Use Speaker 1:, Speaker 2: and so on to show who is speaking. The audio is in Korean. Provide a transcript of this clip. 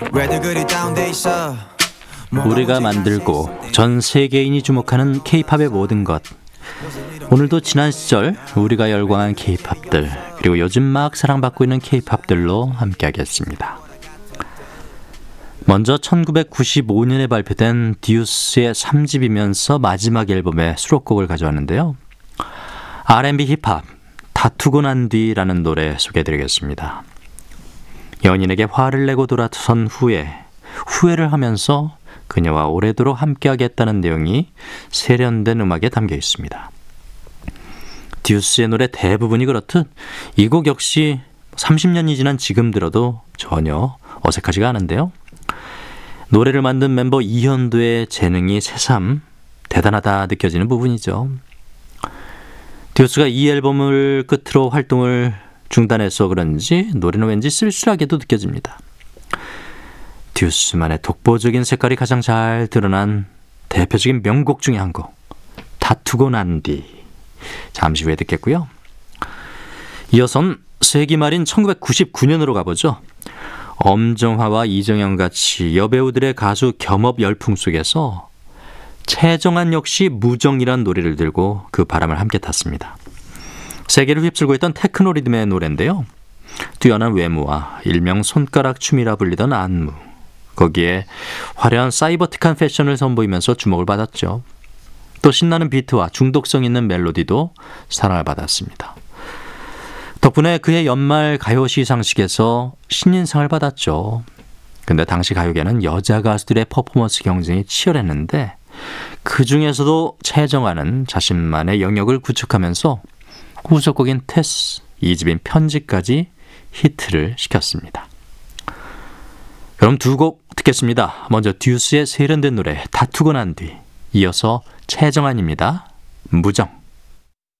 Speaker 1: 왜들 그리 다운돼 있어.
Speaker 2: 우리가 만들고 전 세계인이 주목하는 K-팝의 모든 것. 오늘도 지난 시절 우리가 열광한 K-팝들, 그리고 요즘 막 사랑받고 있는 K-팝들로 함께하겠습니다. 먼저 1995년에 발표된 듀스의 3집이면서 마지막 앨범의 수록곡을 가져왔는데요. R&B 힙합 다투고 난 뒤라는 노래 소개해드리겠습니다. 연인에게 화를 내고 돌아선 후회를 하면서 그녀와 오래도록 함께하겠다는 내용이 세련된 음악에 담겨 있습니다. 듀스의 노래 대부분이 그렇듯 이 곡 역시 30년이 지난 지금 들어도 전혀 어색하지가 않은데요. 노래를 만든 멤버 이현도의 재능이 새삼 대단하다 느껴지는 부분이죠. 듀스가 이 앨범을 끝으로 활동을 중단해서 그런지 노래는 왠지 쓸쓸하게도 느껴집니다. 듀스만의 독보적인 색깔이 가장 잘 드러난 대표적인 명곡 중에 한 곡, 다투고 난 뒤. 잠시 후에 듣겠고요. 이어선 세기 말인 1999년으로 가보죠. 엄정화와 이정현 같이 여배우들의 가수 겸업 열풍 속에서 최정한 역시 무정이란 노래를 들고 그 바람을 함께 탔습니다. 세계를 휩쓸고 있던 테크노 리듬의 노래인데요. 뛰어난 외모와 일명 손가락 춤이라 불리던 안무, 거기에 화려한 사이버틱한 패션을 선보이면서 주목을 받았죠. 또 신나는 비트와 중독성 있는 멜로디도 사랑을 받았습니다. 덕분에 그의 연말 가요 시상식에서 신인상을 받았죠. 근데 당시 가요계는 여자 가수들의 퍼포먼스 경쟁이 치열했는데 그 중에서도 최정아는 자신만의 영역을 구축하면서 후속곡인 테스, 2집인 편지까지 히트를 시켰습니다. 그럼 두 곡 듣겠습니다. 먼저 듀스의 세련된 노래 다투고 난 뒤, 이어서 최정한입니다. 무정.